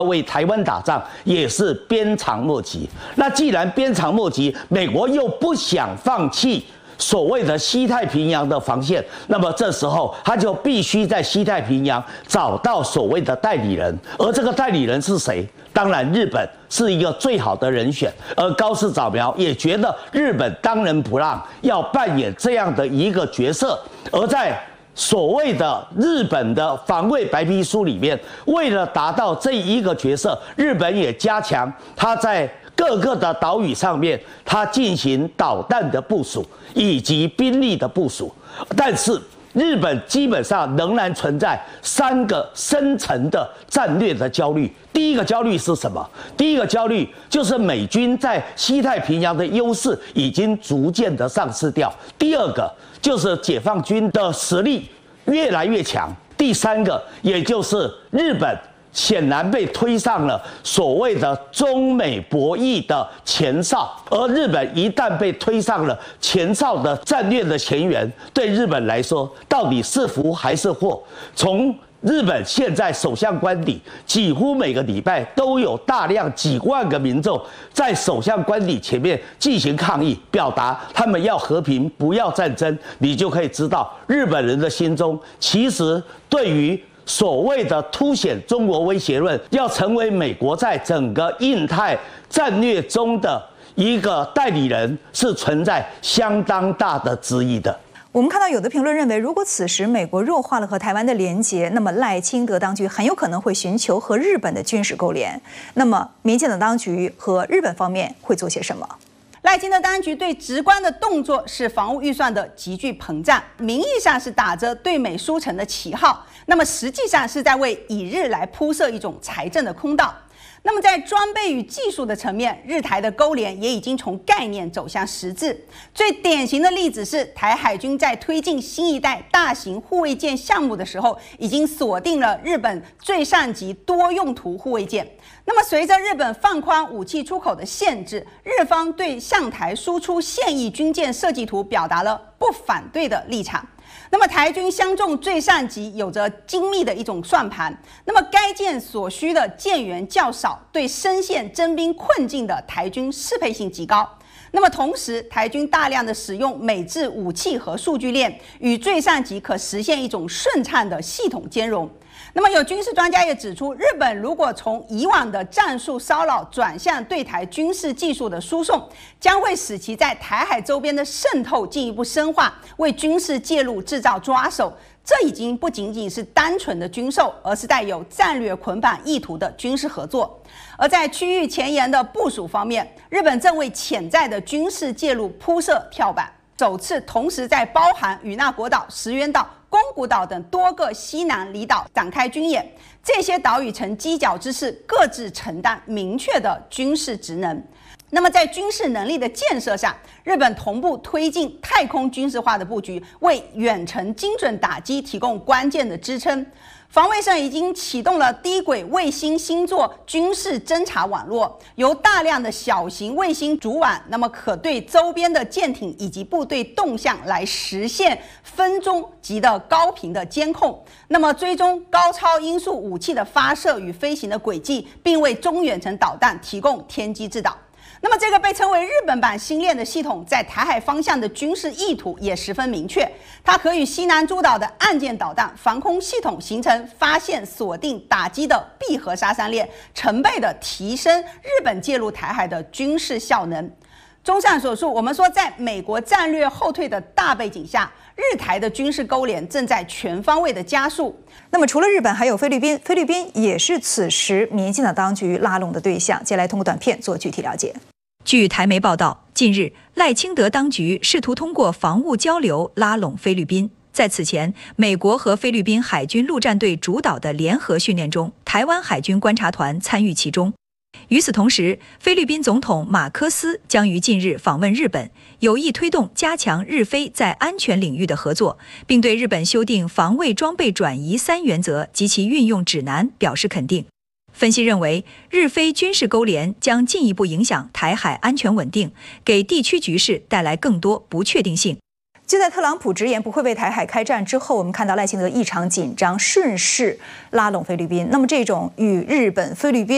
为台湾打仗也是鞭长莫及。那既然鞭长莫及，美国又不想放弃所谓的西太平洋的防线，那么这时候他就必须在西太平洋找到所谓的代理人，而这个代理人是谁？当然，日本是一个最好的人选，而高市早苗也觉得日本当仁不让，要扮演这样的一个角色。而在所谓的日本的防卫白皮书里面，为了达到这一个角色，日本也加强它在各个的岛屿上面，它进行导弹的部署以及兵力的部署，但是日本基本上仍然存在3个深层的战略的焦虑。第一个焦虑是什么？第一个焦虑就是美军在西太平洋的优势已经逐渐的丧失掉。第二个就是解放军的实力越来越强。第三个，也就是日本显然被推上了所谓的中美博弈的前哨，而日本一旦被推上了前哨的战略的前沿，对日本来说，到底是福还是祸？从日本现在首相官邸，几乎每个礼拜都有大量几万个民众在首相官邸前面进行抗议，表达他们要和平，不要战争。你就可以知道，日本人的心中其实对于所谓的凸显中国威胁论，要成为美国在整个印太战略中的一个代理人，是存在相当大的质疑的。 我们看到有的评论认为，如果此时美国弱化了和台湾的连结，那么赖清德当局很有可能会寻求和日本的军事勾连。那么民进党当局和日本方面会做些什么？ 赖清德当局对直观的动作是防务预算的急剧膨胀，名义上是打着对美输成的旗号，那么实际上是在为以日来铺设一种财政的空道。那么在装备与技术的层面，日台的勾连也已经从概念走向实质。最典型的例子是，台海军在推进新一代大型护卫舰项目的时候，已经锁定了日本最上级多用途护卫舰。那么随着日本放宽武器出口的限制，日方对向台输出现役军舰设计图表达了不反对的立场。那么台军相中最上级有着精密的一种算盘，那么该舰所需的舰员较少，对深陷征兵困境的台军适配性极高。那么同时，台军大量的使用美制武器和数据链，与最上级可实现一种顺畅的系统兼容。那么有军事专家也指出，日本如果从以往的战术骚扰转向对台军事技术的输送，将会使其在台海周边的渗透进一步深化，为军事介入制造抓手。这已经不仅仅是单纯的军售，而是带有战略捆绑意图的军事合作。而在区域前沿的部署方面，日本正为潜在的军事介入铺设跳板，首次同时在包含与那国岛、石垣岛、宫古岛等多个西南离岛展开军演，这些岛屿呈犄角之势，各自承担明确的军事职能。那么在军事能力的建设上，日本同步推进太空军事化的布局，为远程精准打击提供关键的支撑。防卫省已经启动了低轨卫星星座军事侦察网络，由大量的小型卫星组网，那么可对周边的舰艇以及部队动向来实现分钟级的高频的监控，那么追踪高超音速武器的发射与飞行的轨迹，并为中远程导弹提供天基制导。那么这个被称为日本版星链的系统，在台海方向的军事意图也十分明确，它可与西南诸岛的岸舰导弹防空系统形成发现、锁定、打击的闭合杀伤链，成倍的提升日本介入台海的军事效能。综上所述，我们说，在美国战略后退的大背景下，日台的军事勾连正在全方位的加速。 那么除了日本，还有菲律宾，菲律宾也是此时民进党当局拉拢的对象。接下来通过短片做具体了解。 据台媒报道，近日赖清德当局试图通过防务交流拉拢菲律宾。在此前，美国和菲律宾海军陆战队主导的联合训练中，台湾海军观察团参与其中。与此同时，菲律宾总统马科斯将于近日访问日本，有意推动加强日菲在安全领域的合作，并对日本修订防卫装备转移3原则及其运用指南表示肯定。分析认为，日菲军事勾连将进一步影响台海安全稳定，给地区局势带来更多不确定性。 就在特朗普直言不会为台海开战之后，我们看到赖清德异常紧张，顺势拉拢菲律宾。那么这种与日本、菲律宾